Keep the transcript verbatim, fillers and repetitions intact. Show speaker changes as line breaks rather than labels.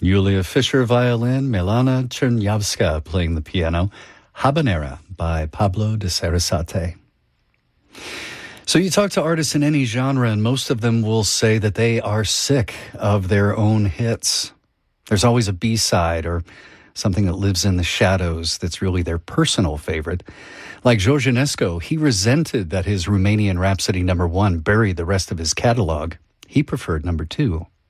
Yulia Fischer violin, Milana Chernyavska playing the piano, Habanera by Pablo de Sarasate. So you talk to artists in any genre, and most of them will say that they are sick of their own hits. There's always a B-side or something that lives in the shadows that's really their personal favorite. Like George Enescu, he resented that his Romanian Rhapsody number one buried the rest of his catalog. He preferred number two.